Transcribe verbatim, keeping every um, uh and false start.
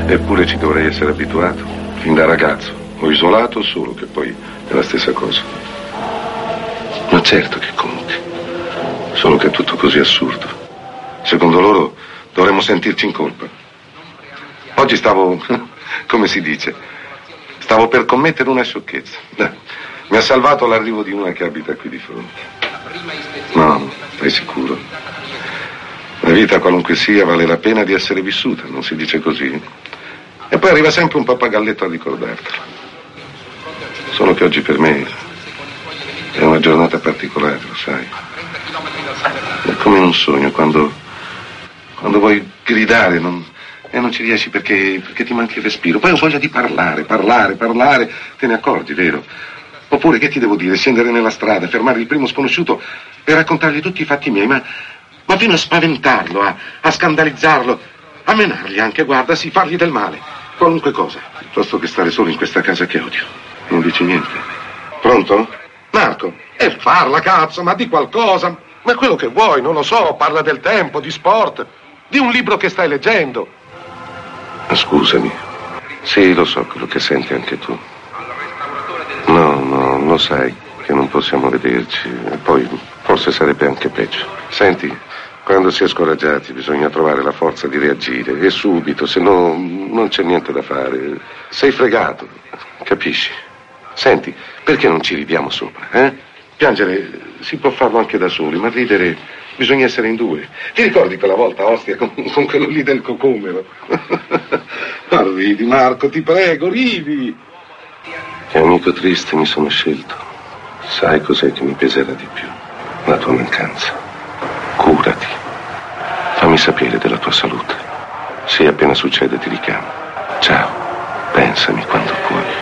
Eppure ci dovrei essere abituato, fin da ragazzo, o isolato o solo, che poi è la stessa cosa. Ma certo che conti, solo che è tutto così assurdo. Secondo loro dovremmo sentirci in colpa. Oggi stavo, come si dice, stavo per commettere una sciocchezza. Beh, mi ha salvato l'arrivo di una che abita qui di fronte. No, stai sicuro? La vita, qualunque sia, vale la pena di essere vissuta, non si dice così? E poi arriva sempre un pappagalletto a ricordartelo. Solo che oggi per me è una giornata particolare, lo sai. È come in un sogno, quando, quando vuoi gridare non, e non ci riesci perché, perché ti manchi il respiro. Poi ho voglia di parlare, parlare, parlare, te ne accorgi, vero? Oppure, che ti devo dire, scendere nella strada, fermare il primo sconosciuto e raccontargli tutti i fatti miei, ma, ma fino a spaventarlo, a, a scandalizzarlo, a menargli anche, guarda, sì, fargli del male, qualunque cosa, piuttosto che stare solo in questa casa che odio. Non dici niente. Pronto? Marco? E parla, cazzo, ma di qualcosa. Ma quello che vuoi, non lo so, parla del tempo, di sport, di un libro che stai leggendo. Ma scusami. Sì, lo so quello che senti anche tu. No, no, lo sai che non possiamo vederci. E poi forse sarebbe anche peggio. Senti, quando si è scoraggiati bisogna trovare la forza di reagire. E subito, se no non c'è niente da fare. Sei fregato, capisci? Senti, perché non ci ridiamo sopra, eh? Piangere si può farlo anche da soli, ma ridere bisogna essere in due. Ti ricordi quella volta a Ostia con, con quello lì del cocomero? Ma ridi, Marco, ti prego, ridi. Che amico triste mi sono scelto. Sai cos'è che mi peserà di più? La tua mancanza. Curati. Fammi sapere della tua salute. Se appena succede ti richiamo. Ciao. Pensami quando puoi.